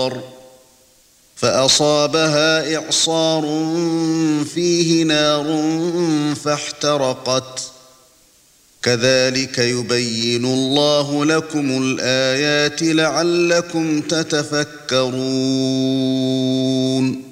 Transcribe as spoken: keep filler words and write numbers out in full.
نار فأصابها إعصار فيه نار فاحترقت كذلك يبين الله لكم الآيات لعلكم تتفكرون